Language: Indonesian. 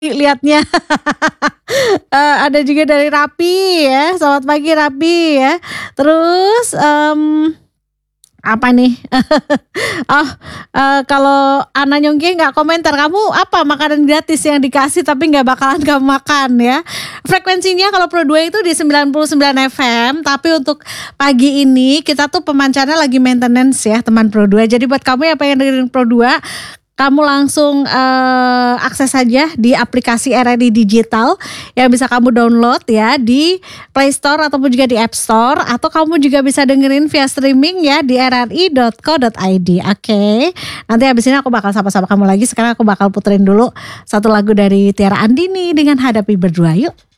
lihatnya. Ada juga dari Rapi ya, selamat pagi Rapi ya. Terus, apa nih? Oh, kalau Ana Nyongki nggak komentar, kamu apa makanan gratis yang dikasih tapi nggak bakalan kamu makan ya? Frekuensinya kalau Pro 2 itu di 99 FM, tapi untuk pagi ini kita tuh pemancarnya lagi maintenance ya teman Pro 2. Jadi buat kamu yang pengen dengerin Pro 2, kamu langsung akses saja di aplikasi RRI Digital yang bisa kamu download ya di Play Store ataupun juga di App Store, atau kamu juga bisa dengerin via streaming ya di rri.co.id. Oke. Nanti habis ini aku bakal sapa-sapa kamu lagi. Sekarang aku bakal puterin dulu satu lagu dari Tiara Andini dengan Hadapi Berdua. Yuk.